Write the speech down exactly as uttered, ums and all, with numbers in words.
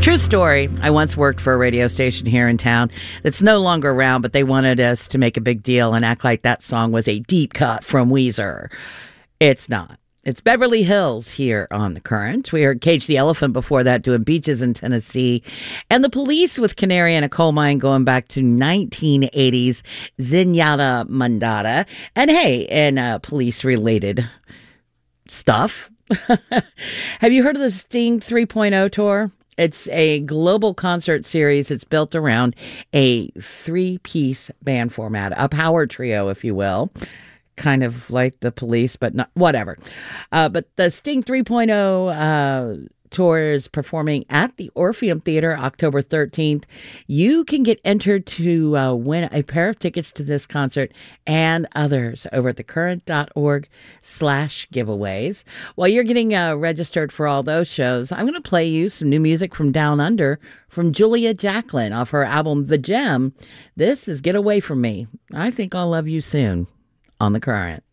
True story. I once worked for a radio station here in town that's no longer around, but they wanted us to make a big deal and act like that song was a deep cut from Weezer. It's not. It's Beverly Hills here on The Current. We heard Cage the Elephant before that doing Beaches in Tennessee. And The Police with Canary in a Coal Mine going back to nineteen eighties Zenyatta Mandata. And hey, and uh, police-related stuff. Have you heard of the Sting three point oh tour? It's a global concert series. It's built around a three-piece band format, a power trio, if you will. Kind of like the Police, but not whatever. Uh, but the Sting three point oh uh, tour is performing at the Orpheum Theater October thirteenth. You can get entered to uh, win a pair of tickets to this concert and others over at thecurrent.org slash giveaways. While you're getting uh, registered for all those shows, I'm going to play you some new music from Down Under from Julia Jacklin off her album The Gem. This is Get Away From Me. I think I'll love you soon on The Current.